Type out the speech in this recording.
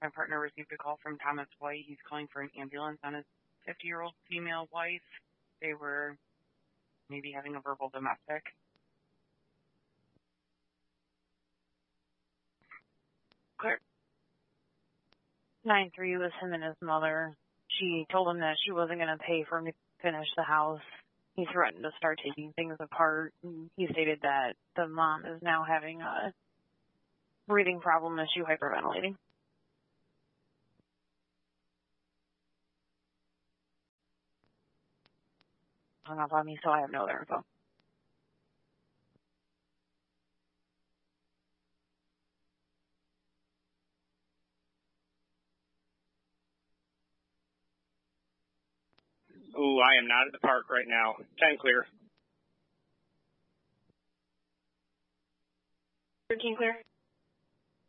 My partner received a call from Thomas White. He's calling for an ambulance on his 50-year-old female wife. They were maybe having a verbal domestic. Clear. 9-3 was him and his mother. She told him that she wasn't going to pay for him to finish the house. He threatened to start taking things apart. He stated that the mom is now having a breathing problem issue, hyperventilating. Hung up on me, so I have no other info. Oh, I am not at the park right now. 10 clear. 13 clear.